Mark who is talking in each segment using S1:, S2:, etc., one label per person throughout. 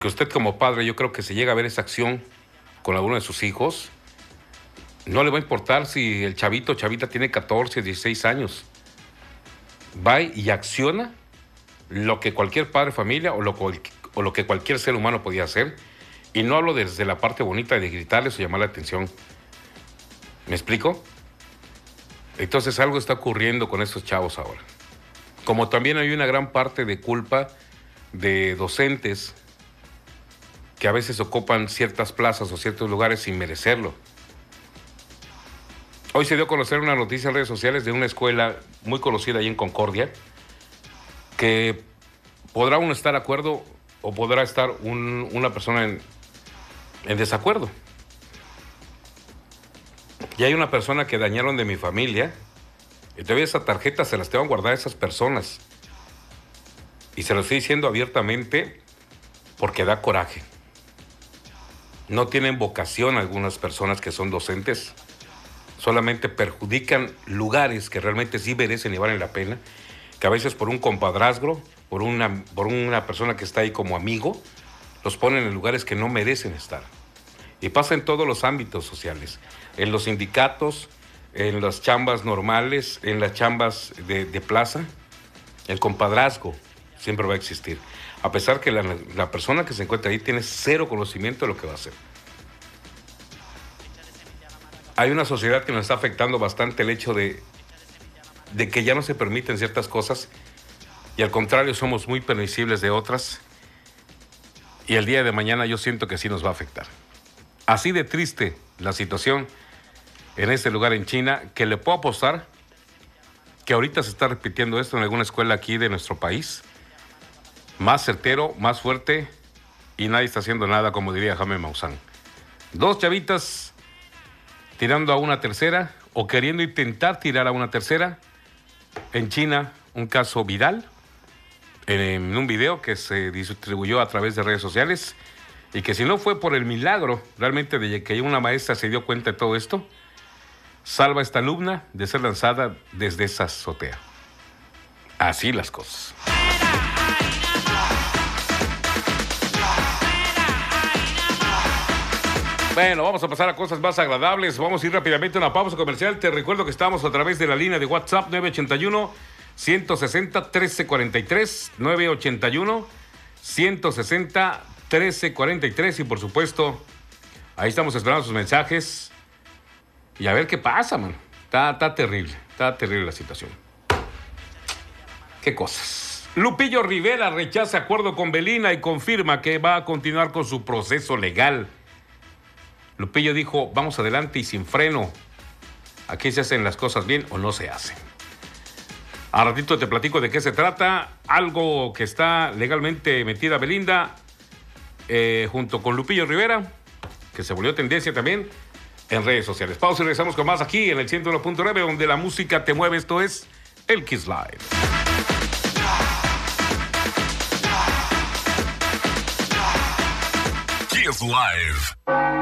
S1: que usted como padre, yo creo que si llega a ver esa acción con alguno de sus hijos, no le va a importar si el chavito o chavita tiene 14, 16 años. Va y acciona lo que cualquier padre de familia o lo que cualquier ser humano podía hacer. Y no hablo desde la parte bonita de gritarles o llamar la atención. ¿Me explico? Entonces algo está ocurriendo con estos chavos ahora. Como también hay una gran parte de culpa de docentes que a veces ocupan ciertas plazas o ciertos lugares sin merecerlo. Hoy se dio a conocer una noticia en redes sociales de una escuela muy conocida ahí en Concordia, que podrá uno estar de acuerdo o podrá estar una persona en desacuerdo. Y hay una persona que dañaron de mi familia, y todavía esa tarjeta se las tengo guardar a esas personas. Y se lo estoy diciendo abiertamente porque da coraje. No tienen vocación algunas personas que son docentes. Solamente perjudican lugares que realmente sí merecen y valen la pena, que a veces por un compadrazgo, por una persona que está ahí como amigo, los ponen en lugares que no merecen estar. Y pasa en todos los ámbitos sociales, en los sindicatos, en las chambas normales, en las chambas de plaza. El compadrazgo siempre va a existir, a pesar que la persona que se encuentra ahí tiene cero conocimiento de lo que va a hacer. Hay una sociedad que nos está afectando bastante el hecho de que ya no se permiten ciertas cosas y al contrario somos muy permisibles de otras, y el día de mañana yo siento que sí nos va a afectar. Así de triste la situación en este lugar en China, que le puedo apostar que ahorita se está repitiendo esto en alguna escuela aquí de nuestro país, más certero, más fuerte, y nadie está haciendo nada, como diría Jaime Maussan. Dos chavitas tirando a una tercera o queriendo intentar tirar a una tercera. En China, un caso viral en un video que se distribuyó a través de redes sociales, y que si no fue por el milagro realmente de que una maestra se dio cuenta de todo esto, salva a esta alumna de ser lanzada desde esa azotea. Así las cosas. Bueno, vamos a pasar a cosas más agradables. Vamos a ir rápidamente a una pausa comercial. Te recuerdo que estamos a través de la línea de WhatsApp 981-160-1343, 981-160-1343, y por supuesto, ahí estamos esperando sus mensajes y a ver qué pasa, man. Está terrible la situación. Qué cosas. Lupillo Rivera rechaza acuerdo con Belinda y confirma que va a continuar con su proceso legal. Lupillo dijo, vamos adelante y sin freno. Aquí se hacen las cosas bien o no se hacen. A ratito te platico de qué se trata. Algo que está legalmente metida Belinda junto con Lupillo Rivera, que se volvió tendencia también en redes sociales. Pausa y regresamos con más aquí en el 101.9, donde la música te mueve. Esto es el Kiss Live.
S2: Kiss Live.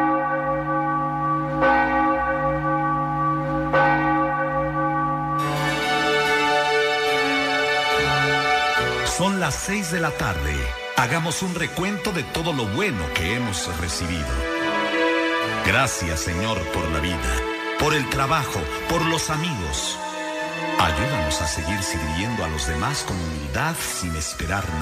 S3: Son las 6 de la tarde. Hagamos un recuento de todo lo bueno que hemos recibido. Gracias, Señor, por la vida, por el trabajo, por los amigos. Ayúdanos a seguir sirviendo a los demás con humildad sin esperar nada.